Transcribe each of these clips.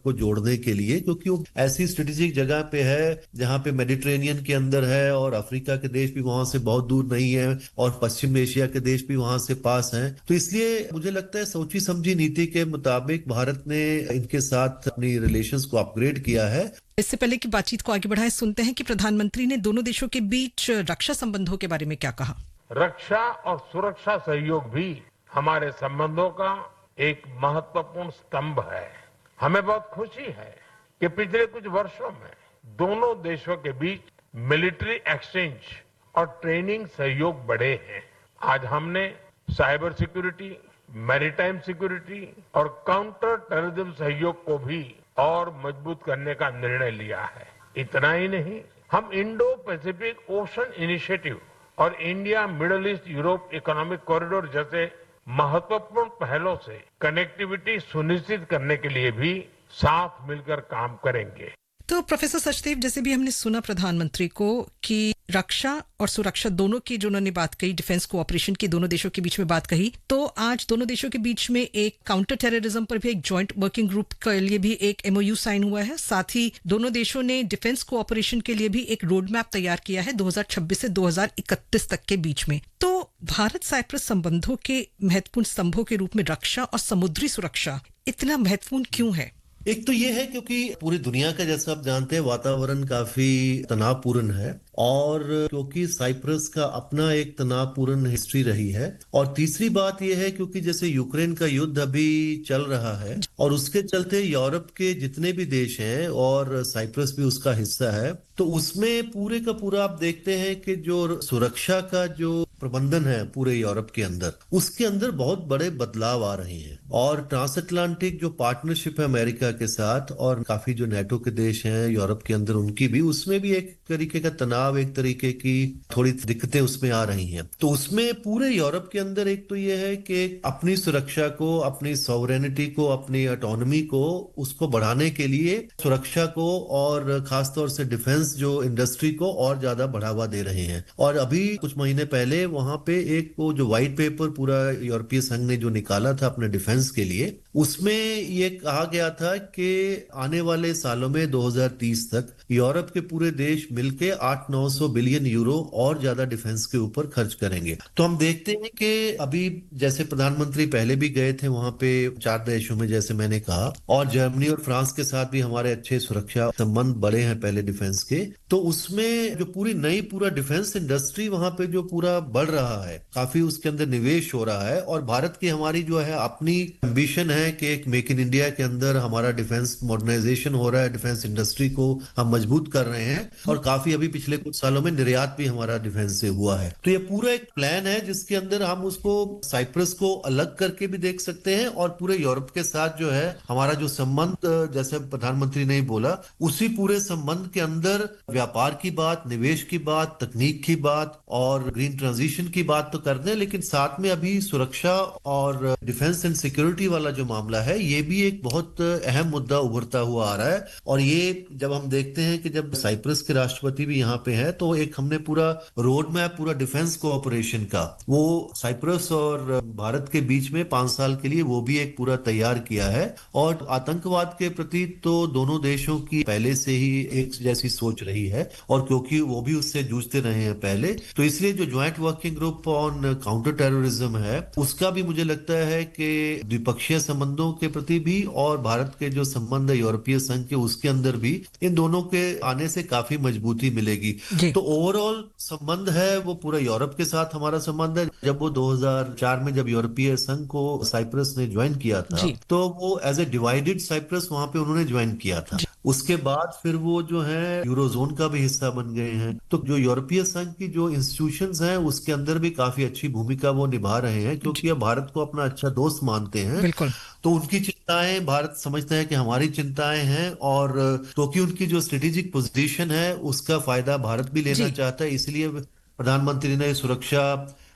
को जोड़ने के लिए, क्योंकि वो ऐसी स्ट्रेटेजिक जगह पे है जहां पे मेडिटेरेनियन के अंदर है और अफ्रीका के देश भी वहां से बहुत दूर नहीं है और पश्चिम एशिया के देश भी वहां से पास हैं। तो इसलिए मुझे लगता है सोची समझी नीति के मुताबिक भारत ने इनके साथ अपनी रिलेशंस को अपग्रेड किया है। इससे पहले की बातचीत को आगे बढ़ाएं, सुनते हैं कि प्रधानमंत्री ने दोनों देशों के बीच रक्षा संबंधों के बारे में क्या कहा। रक्षा और सुरक्षा सहयोग भी हमारे संबंधों का एक महत्वपूर्ण स्तंभ है। हमें बहुत खुशी है कि पिछले कुछ वर्षों में दोनों देशों के बीच मिलिट्री एक्सचेंज और ट्रेनिंग सहयोग बढ़े हैं। आज हमने साइबर सिक्योरिटी, मैरीटाइम सिक्योरिटी और काउंटर टेररिज्म सहयोग को भी और मजबूत करने का निर्णय लिया है। इतना ही नहीं, हम इंडो पैसिफिक ओशन इनिशिएटिव और India middle east Europe economic corridor जैसे महत्वपूर्ण पहलों से कनेक्टिविटी सुनिश्चित करने के लिए भी साथ मिलकर काम करेंगे। तो प्रोफेसर सचदेव, जैसे भी हमने सुना प्रधानमंत्री को कि रक्षा और सुरक्षा दोनों की जो उन्होंने बात कही, डिफेंस कोऑपरेशन की दोनों देशों के बीच में बात कही, तो आज दोनों देशों के बीच में एक काउंटर टेररिज्म पर भी एक जॉइंट वर्किंग ग्रुप के लिए भी एक एमओयू साइन हुआ है। साथ ही दोनों देशों ने डिफेंस कोऑपरेशन के लिए भी एक रोड मैप तैयार किया है 2026 से 2031 तक के बीच में। तो भारत साइप्रस संबंधों के महत्वपूर्ण स्तंभों के रूप में रक्षा और समुद्री सुरक्षा इतना महत्वपूर्ण क्यों है? एक तो ये है क्योंकि पूरी दुनिया का, जैसा आप जानते हैं, वातावरण काफी तनावपूर्ण है और क्योंकि साइप्रस का अपना एक तनावपूर्ण हिस्ट्री रही है। और तीसरी बात यह है क्योंकि जैसे यूक्रेन का युद्ध अभी चल रहा है और उसके चलते यूरोप के जितने भी देश हैं और साइप्रस भी उसका हिस्सा है, तो उसमें पूरे का पूरा आप देखते हैं कि जो सुरक्षा का जो प्रबंधन है पूरे यूरोप के अंदर, उसके अंदर बहुत बड़े बदलाव आ रहे हैं। और ट्रांस अटलांटिक जो पार्टनरशिप है अमेरिका के साथ और काफी जो नेटो के देश हैं यूरोप के अंदर, उनकी भी उसमें भी एक तरीके का तनाव, एक तरीके की थोड़ी दिक्कतें उसमें आ रही हैं। तो उसमें पूरे यूरोप के अंदर एक तो ये है कि अपनी सुरक्षा को, अपनी सॉवरेनिटी को, अपनी ऑटोनॉमी को, उसको बढ़ाने के लिए सुरक्षा को और खासतौर से डिफेंस जो इंडस्ट्री को और ज्यादा बढ़ावा दे रहे हैं। और अभी कुछ महीने पहले वहां पे एक वो जो व्हाइट पेपर पूरा यूरोपीय संघ ने जो निकाला था अपने डिफेंस के लिए, उसमें ये कहा गया था कि आने वाले सालों में 2030 तक यूरोप के पूरे देश मिलके 800-900 बिलियन यूरो और ज्यादा डिफेंस के ऊपर खर्च करेंगे। तो हम देखते हैं कि अभी जैसे प्रधानमंत्री पहले भी गए थे वहां पे 4 देशों में, जैसे मैंने कहा, और जर्मनी और फ्रांस के साथ भी हमारे अच्छे सुरक्षा संबंध बढ़े हैं पहले डिफेंस के। तो उसमें जो पूरी नई पूरा डिफेंस इंडस्ट्री वहां पे जो पूरा बढ़ रहा है, काफी उसके अंदर निवेश हो रहा है। और भारत की हमारी जो है अपनी एम्बिशन है कि एक मेक इन इंडिया के अंदर हमारा डिफेंस मॉडर्नाइजेशन हो रहा है, डिफेंस इंडस्ट्री को हम मजबूत कर रहे हैं और काफी अभी पिछले कुछ सालों में निर्यात भी हमारा डिफेंस से हुआ है। तो ये पूरा एक प्लान है जिसके अंदर हम उसको साइप्रस को अलग करके भी देख सकते हैं और पूरे यूरोप के साथ जो है हमारा जो संबंध, जैसे प्रधानमंत्री ने बोला, उसी पूरे संबंध के अंदर व्यापार की बात, निवेश की बात, तकनीक की बात और ग्रीन ट्रांजिशन की बात तो कर दें, लेकिन साथ में अभी सुरक्षा और डिफेंस एंड सिक्योरिटी वाला जो मामला है, ये भी एक बहुत अहम मुद्दा उभरता हुआ आ रहा है। और ये जब हम देखते हैं कि जब साइप्रस के राष्ट्रपति भी यहाँ पे हैं, तो एक हमने पूरा रोड मैप पूरा डिफेंस कोऑपरेशन का वो साइप्रस और भारत के बीच में 5 साल के लिए वो भी एक पूरा तैयार किया है। और आतंकवाद के प्रति तो दोनों देशों की पहले से ही एक जैसी सोच रही है और क्योंकि वो भी उससे जूझते रहे हैं पहले, तो इसलिए जो joint working group on counter terrorism है, उसका भी मुझे लगता है कि द्विपक्षीय संबंधों के प्रति भी और भारत के जो संबंध है यूरोपीय संघ के, उसके अंदर भी इन दोनों के आने से काफी मजबूती मिलेगी। तो ओवरऑल संबंध है वो पूरा यूरोप के साथ हमारा संबंध है। जब वो 2004 में जब यूरोपीय संघ को साइप्रस ने ज्वाइन किया था, तो वो एज ए डिवाइडेड साइप्रस वहां पे उन्होंने ज्वाइन किया था। उसके बाद फिर वो जो है यूरोजोन का भी हिस्सा बन गए हैं। तो जो यूरोपीय संघ की जो इंस्टीट्यूशंस हैं उसके अंदर भी काफी अच्छी भूमिका वो निभा रहे हैं, क्योंकि अब भारत को अपना अच्छा दोस्त मानते हैं। बिल्कुल। तो उनकी चिंताएं भारत समझता है कि हमारी चिंताएं हैं, और क्योंकि उनकी जो स्ट्रेटेजिक पोजीशन है उसका फायदा भारत भी लेना चाहता है, इसलिए प्रधानमंत्री ने सुरक्षा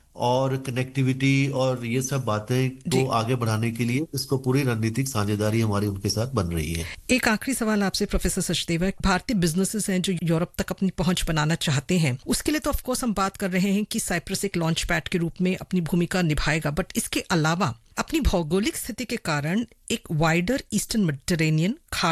और कनेक्टिविटी और ये सब बातें को आगे बढ़ाने के लिए इसको पूरी रणनीतिक साझेदारी हमारी उनके साथ बन रही है। एक आखिरी सवाल आपसे प्रोफेसर सचदेवा, भारतीय बिजनेसेस हैं जो यूरोप तक अपनी पहुंच बनाना चाहते हैं, उसके लिए तो ऑफ कोर्स हम बात कर रहे हैं कि साइप्रस एक लॉन्च पैड के रूप में अपनी भूमिका निभाएगा, बट इसके अलावा अपनी भौगोलिक स्थिति के कारण एक वाइडर ईस्टर्न मेडिटेरेनियन